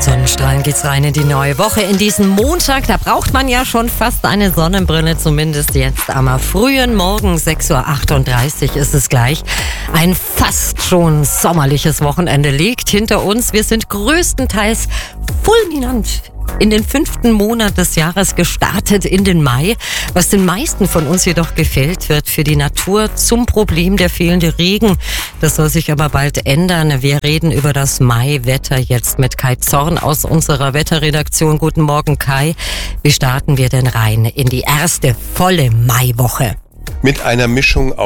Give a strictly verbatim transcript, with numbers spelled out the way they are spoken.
Sonnenstrahlen geht's rein in die neue Woche. In diesen Montag, da braucht man ja schon fast eine Sonnenbrille, zumindest jetzt am frühen Morgen, sechs Uhr achtunddreißig ist es gleich. Ein fast schon sommerliches Wochenende liegt hinter uns. Wir sind größtenteils fulminant in den fünften Monat des Jahres gestartet, in den Mai. Was den meisten von uns jedoch gefällt, wird für die Natur zum Problem der fehlende Regen. Das soll sich aber bald ändern. Wir reden über das Maiwetter jetzt mit Kai Zorn aus unserer Wetterredaktion. Guten Morgen, Kai. Wie starten wir denn rein in die erste volle Maiwoche? Mit einer Mischung aus